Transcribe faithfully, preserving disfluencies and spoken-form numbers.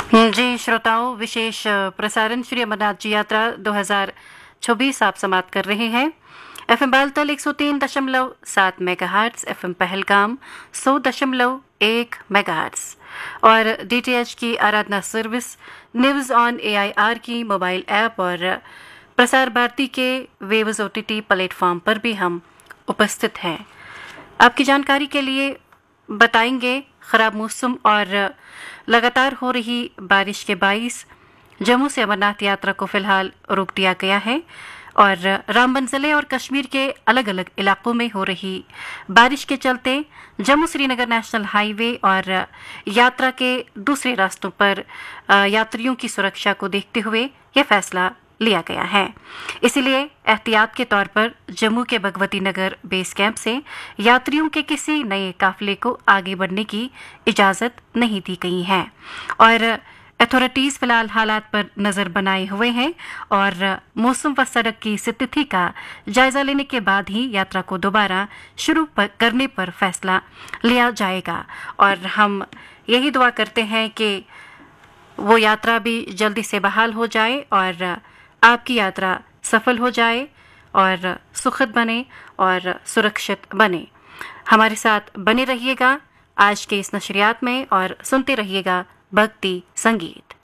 जी श्रोताओं, विशेष प्रसारण श्री अमरनाथ जी यात्रा दो हज़ार चौबीस आप समाप्त कर रहे हैं। एफएम बालतल एक सौ तीन दशमलव सात मेगाहर्ट्ज, एफएम पहलगाम सौ दशमलव एक मेगाहर्ट्ज और डीटीएच की आराधना सर्विस, न्यूज़ ऑन एआईआर की मोबाइल ऐप और प्रसार भारती के वेव्स ओटीटी प्लेटफॉर्म पर भी हम उपस्थित हैं। आपकी जानकारी के लिए बताएंगे, खराब मौसम और लगातार हो रही बारिश के बाइस जम्मू से अमरनाथ यात्रा को फिलहाल रोक दिया गया है और रामबन जिले और कश्मीर के अलग अलग इलाकों में हो रही बारिश के चलते जम्मू श्रीनगर नेशनल हाईवे और यात्रा के दूसरे रास्तों पर यात्रियों की सुरक्षा को देखते हुए यह फैसला लिया गया है। इसीलिए एहतियात के तौर पर जम्मू के भगवती नगर बेस कैंप से यात्रियों के किसी नए काफिले को आगे बढ़ने की इजाजत नहीं दी गई है और अथॉरिटीज फिलहाल हालात पर नजर बनाए हुए हैं और मौसम व सड़क की स्थिति का जायजा लेने के बाद ही यात्रा को दोबारा शुरू पर करने पर फैसला लिया जाएगा। और हम यही दुआ करते हैं कि वो यात्रा भी जल्दी से बहाल हो जाए और आपकी यात्रा सफल हो जाए और सुखद बने और सुरक्षित बने। हमारे साथ बने रहिएगा आज के इस नशरियात में और सुनते रहिएगा भक्ति संगीत।